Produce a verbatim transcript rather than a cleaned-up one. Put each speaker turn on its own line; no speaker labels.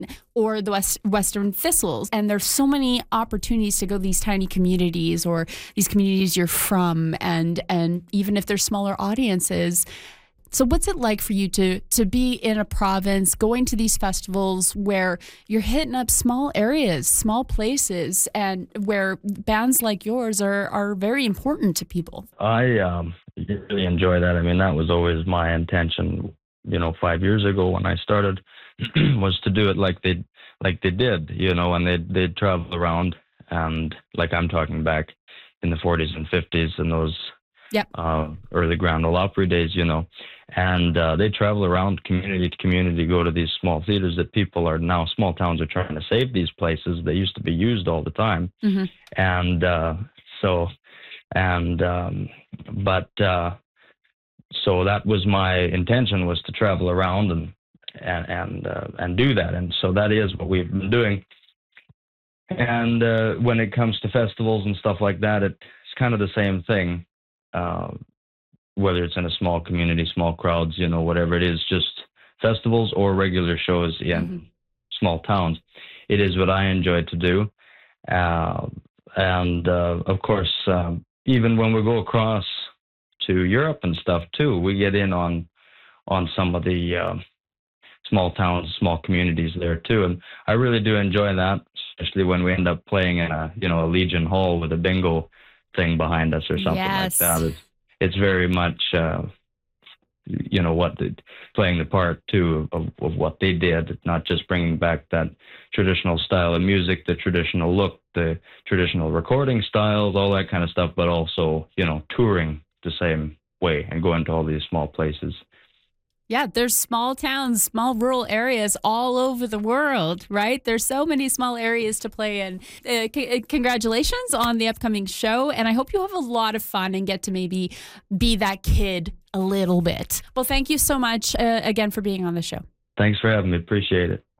or the West, Western Thistles. And there's so many opportunities to go to these tiny communities or these communities you're from, and and even if there's smaller audiences. So what's it like for you to to be in a province, going to these festivals where you're hitting up small areas, small places, and where bands like yours are, are very important to people?
I um, really enjoy that. I mean, that was always my intention, you know, five years ago when I started, was to do it like they like they did, you know, and they'd, they'd travel around, and like I'm talking back in the forties and fifties and those
Yep.
uh, early Grand Ole Opry days, you know, and uh, they travel around community to community, go to these small theaters that people are now, small towns are trying to save these places. They used to be used all the time.
Mm-hmm.
And uh, so, and, um, but, uh, so that was my intention, was to travel around and, and, and, uh, and do that. And so that is what we've been doing. And uh, when it comes to festivals and stuff like that, it's kind of the same thing. Uh, whether it's in a small community, small crowds, you know, whatever it is, just festivals or regular shows in mm-hmm. small towns. It is what I enjoy to do. Uh, and uh, of course, um, even when we go across to Europe and stuff too, we get in on on some of the uh, small towns, small communities there too. And I really do enjoy that, especially when we end up playing in a, you know, a Legion Hall with a bingo thing behind us or something
yes.
like that. It's, it's very much, uh, you know, what the, playing the part too of, of what they did, not just bringing back that traditional style of music, the traditional look, the traditional recording styles, all that kind of stuff, but also, you know, touring the same way and going to all these small places.
Yeah, there's small towns, small rural areas all over the world, right? There's so many small areas to play in. Uh, c- congratulations on the upcoming show, and I hope you have a lot of fun and get to maybe be that kid a little bit. Well, thank you so much uh, again for being on the show.
Thanks for having me. Appreciate it.